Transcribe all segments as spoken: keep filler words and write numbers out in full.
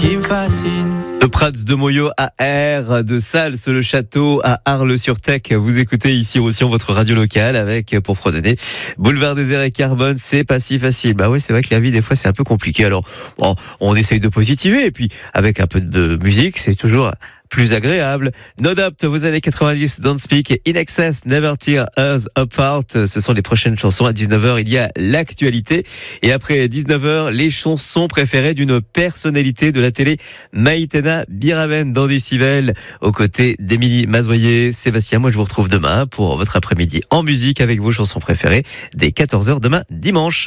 qui me fascine. De Prats de Moyo à R, de Sals le Château à Arles-sur-Tech. Vous écoutez ici aussi votre radio locale avec, pour fredonner, Boulevard Désert et Carbone, c'est pas si facile. Bah oui, c'est vrai que la vie, des fois, c'est un peu compliqué. Alors, bon, on essaye de positiver et puis, avec un peu de musique, c'est toujours plus agréable. No Doubt, vos années quatre-vingt-dix, Don't Speak, In Excess, Never Tear Us Apart. Ce sont les prochaines chansons. À dix-neuf heures, il y a l'actualité. Et après dix-neuf heures, les chansons préférées d'une personnalité de la télé, Maïtena Biraven dans Décibel, aux côtés d'Émilie Mazoyer. Sébastien, moi je vous retrouve demain pour votre après-midi en musique avec vos chansons préférées dès quatorze heures demain dimanche.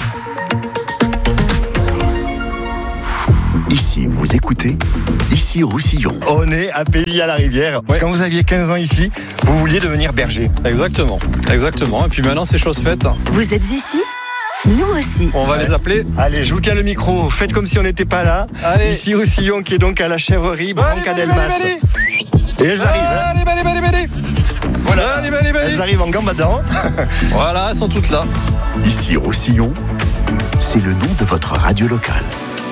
Ici, vous écoutez, ici Roussillon. On est à Pézy-à-la-Rivière. Ouais. Quand vous aviez quinze ans ici, vous vouliez devenir berger. Exactement, exactement. Et puis maintenant, c'est chose faite. Vous êtes ici ? Nous aussi. On va Ouais. les appeler. Allez, je vous tiens le micro. Faites comme si on n'était pas là. Allez. Ici Roussillon, qui est donc à la chèvrerie Brancadelmas. Allez, Et elles arrivent. Hein. allez, allez, allez, allez. Voilà. Allez, allez, allez. Elles arrivent en gambadant. Voilà, elles sont toutes là. Ici Roussillon, c'est le nom de votre radio locale.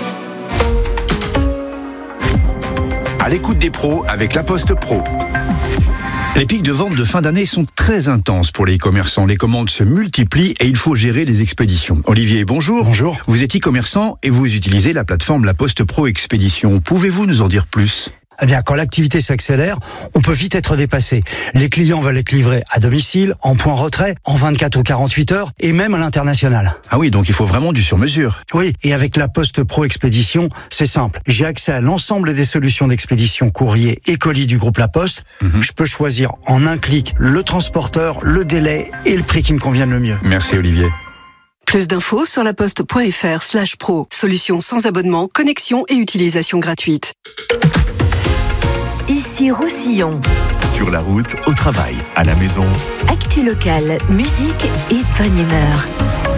À l'écoute des pros avec La Poste Pro. Les pics de vente de fin d'année sont très intenses pour les e-commerçants. Les commandes se multiplient et il faut gérer les expéditions. Olivier, bonjour. Bonjour. Vous êtes e-commerçant et vous utilisez la plateforme La Poste Pro Expédition. Pouvez-vous nous en dire plus ? Eh bien, quand l'activité s'accélère, on peut vite être dépassé. Les clients veulent être livrés à domicile, en point retrait, en vingt-quatre ou quarante-huit heures, et même à l'international. Ah oui, donc il faut vraiment du sur-mesure. Oui, et avec la Poste Pro Expédition, c'est simple. J'ai accès à l'ensemble des solutions d'expédition courrier et colis du groupe La Poste. Mhm. Je peux choisir en un clic le transporteur, le délai et le prix qui me convienne le mieux. Merci Olivier. Plus d'infos sur laposte.fr slash pro. Solution sans abonnement, connexion et utilisation gratuite. Ici Roussillon. Sur la route, au travail, à la maison. Actu locale, musique et bonne humeur.